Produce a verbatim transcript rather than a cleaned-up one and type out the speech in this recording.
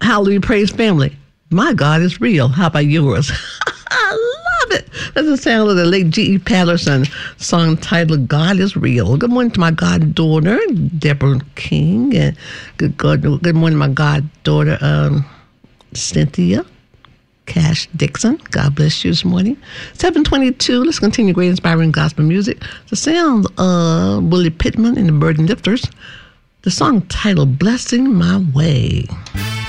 Hallelujah, praise family. My God is real. How about yours? I love it. That's the sound of the late G E Patterson song titled God is Real. Good morning to my goddaughter, Deborah King. And good, good, good morning to my goddaughter, um, Cynthia Cash Dixon. God bless you this morning. seven twenty-two. Let's continue great inspiring gospel music. The sound of Willie Pittman and the Burden Lifters. The song titled Blessing My Way.